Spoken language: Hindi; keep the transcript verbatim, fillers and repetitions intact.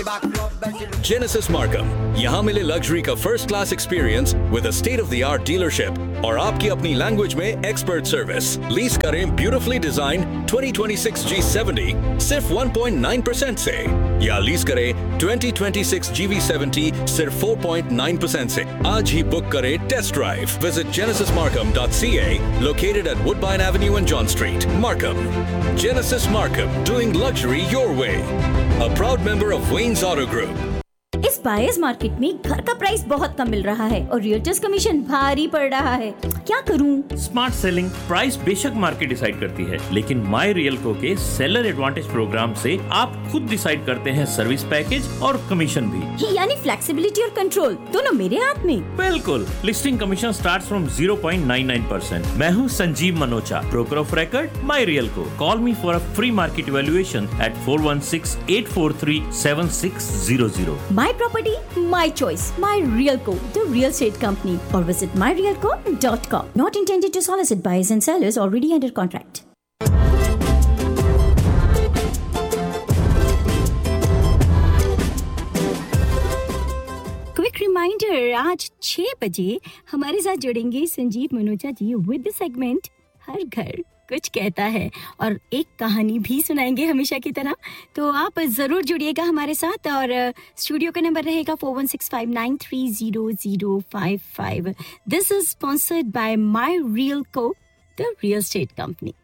Genesis Markham, यहाँ मिले लग्जरी का first class experience with a state of the art dealership और आपकी अपनी लैंग्वेज में एक्सपर्ट सर्विस। लीज करें beautifully design twenty twenty-six G seventy सिर्फ one point nine percent से, या लीज करें twenty twenty-six G V seventy सिर्फ four point nine percent से। आज ही बुक करें test drive. Visit genesis markham dot c a, located at Woodbine Avenue and John Street, Markham. Genesis Markham, doing luxury your way. A proud member of Wayne's Auto Group. इस बायर्स मार्केट में घर का प्राइस बहुत कम मिल रहा है और रियल्टर्स कमीशन भारी पड़ रहा है। क्या करूं? स्मार्ट सेलिंग प्राइस बेशक मार्केट डिसाइड करती है, लेकिन माई रियल्को के सेलर एडवांटेज प्रोग्राम से आप खुद डिसाइड करते हैं सर्विस पैकेज और कमीशन भी। यानी फ्लेक्सिबिलिटी और कंट्रोल दोनों मेरे हाथ में। बिल्कुल, listing commission starts from zero point nine nine percent। मैं हूँ Sanjeev Manocha, broker of record my रियल्को। Call me for a free market evaluation eight four one six eight four three seven six zero zero। My property, my choice, my Realco, the real estate company, or visit my realco dot com. Not intended to solicit buyers and sellers already under contract. Quick reminder, आज छह बजे हमारे साथ जुड़ेंगे संजीव मनोचा जी with the segment हर घर कुछ कहता है और एक कहानी भी सुनाएंगे हमेशा की तरह। तो आप जरूर जुड़िएगा हमारे साथ और स्टूडियो का नंबर रहेगा four one six five nine three zero zero five five। This is sponsored by My Realco, the real estate company.